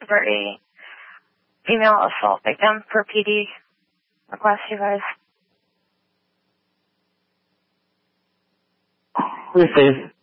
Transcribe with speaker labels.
Speaker 1: for a female assault victim for PD request, you guys.
Speaker 2: Received.